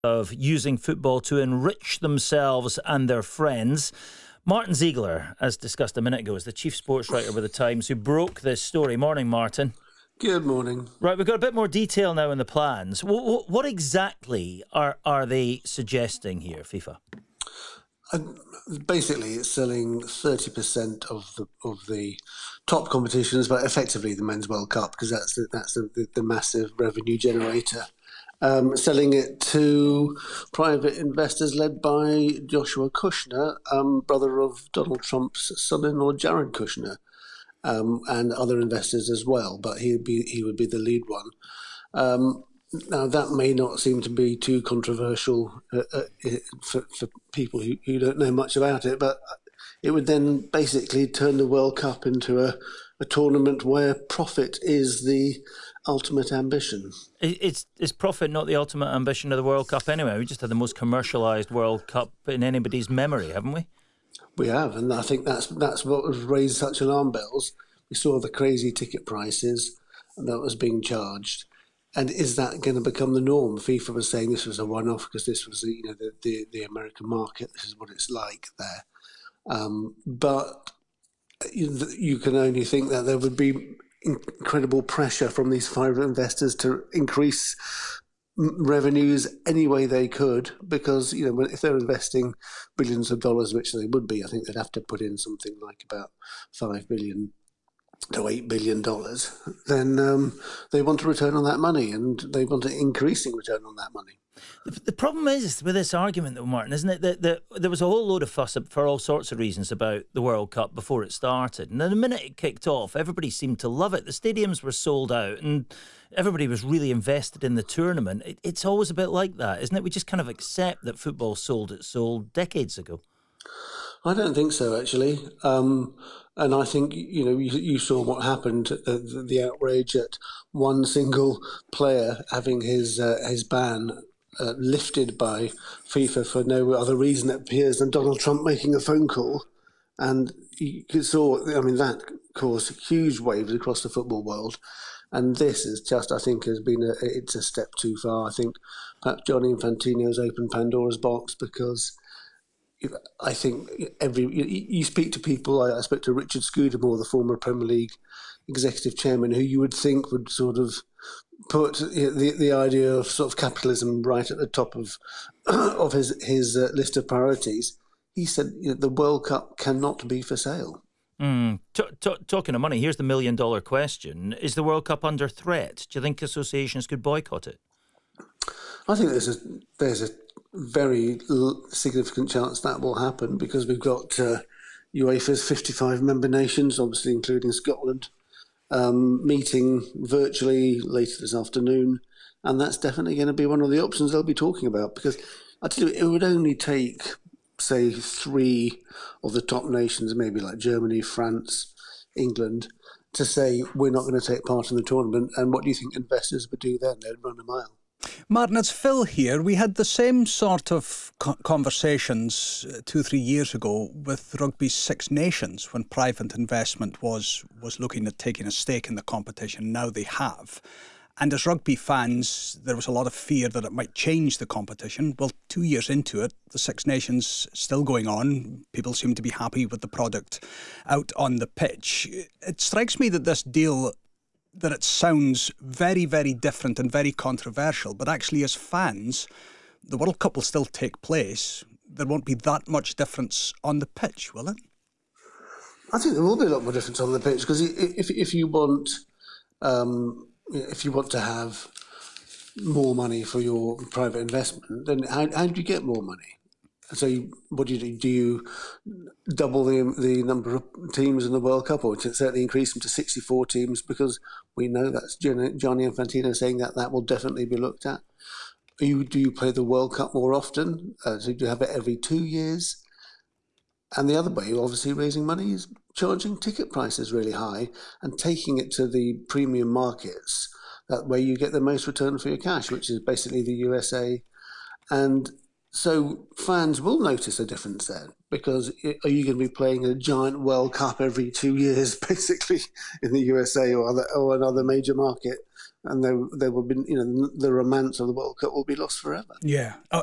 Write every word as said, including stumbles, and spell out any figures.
of using football to enrich themselves and their friends. Martin Ziegler, as discussed a minute ago, is the chief sports writer with The Times who broke this story. Morning, Martin. Good morning. Right, we've got a bit more detail now in the plans. What, what exactly are, are they suggesting here, FIFA? Uh, basically, it's selling thirty percent of the of the top competitions, but effectively the Men's World Cup, because that's the, that's the, the, the massive revenue generator. Um, selling it to private investors led by Joshua Kushner, um, brother of Donald Trump's son-in-law Jared Kushner, um, and other investors as well. But he would be he would be the lead one. Um, now that may not seem to be too controversial uh, uh, for, for people who, who don't know much about it, but it would then basically turn the World Cup into a, a tournament where profit is the ultimate ambition. It's, is profit not the ultimate ambition of the World Cup anyway? We just had the most commercialised World Cup in anybody's memory, haven't we? We have, and I think that's that's what has raised such alarm bells. We saw the crazy ticket prices that was being charged. And is that going to become the norm? FIFA was saying this was a one-off because this was, you know, the, the, the American market. This is what it's like there. Um, but you, you can only think that there would be incredible pressure from these private investors to increase revenues any way they could, because, you know, if they're investing billions of dollars, which they would be, I think they'd have to put in something like about five billion to eight billion dollars, then um, they want a return on that money, and they want an increasing return on that money. The, the problem is with this argument, though, Martin, isn't it, that, that there was a whole load of fuss for all sorts of reasons about the World Cup before it started. And then the minute it kicked off, everybody seemed to love it. The stadiums were sold out and everybody was really invested in the tournament. It, it's always a bit like that, isn't it? We just kind of accept that football sold its soul decades ago. I don't think so, actually. Um, and I think, you know, you, you saw what happened, the, the outrage at one single player having his uh, his ban uh, lifted by FIFA for no other reason, it appears, than Donald Trump making a phone call. And you saw, I mean, that caused huge waves across the football world. And this is just, I think, has been a, it's a step too far. I think perhaps Gianni Infantino's opened Pandora's box, because I think every you speak to people. I spoke to Richard Scudamore, the former Premier League executive chairman, who you would think would sort of put the the idea of sort of capitalism right at the top of of his his uh, list of priorities. He said, you know, the World Cup cannot be for sale. Mm. T- t- talking of money, here's the million dollar question: is the World Cup under threat? Do you think associations could boycott it? I think there's a there's a very significant chance that will happen, because we've got uh, UEFA's fifty-five member nations, obviously including Scotland, um, meeting virtually later this afternoon, and that's definitely going to be one of the options they'll be talking about. Because I tell you, it would only take, say, three of the top nations, maybe like Germany, France, England, to say we're not going to take part in the tournament. And what do you think investors would do then? They'd run a mile. Martin, it's Phil here. We had the same sort of conversations two, three years ago with Rugby's Six Nations, when private investment was, was looking at taking a stake in the competition. Now they have. And as rugby fans, there was a lot of fear that it might change the competition. Well, two years into it, the Six Nations still going on. People seem to be happy with the product out on the pitch. It strikes me that this deal, that it sounds very, very different and very controversial, but actually as fans, the World Cup will still take place. There won't be that much difference on the pitch, will it? I think there will be a lot more difference on the pitch, because if if you want um, if you want to have more money for your private investment, then how how do you get more money? So you, what do you do? Do you double the the number of teams in the World Cup, or to certainly increase them to sixty-four teams? Because we know that's Gianni Infantino saying that that will definitely be looked at. You, do you play the World Cup more often? Uh, so do you have it every two years? And the other way, obviously, raising money is charging ticket prices really high and taking it to the premium markets. That way you get the most return for your cash, which is basically the U S A. And so fans will notice a difference there, because are you going to be playing a giant World Cup every two years, basically, in the U S A or other, or another major market, and there there will be, you know, the romance of the World Cup will be lost forever. Yeah, uh,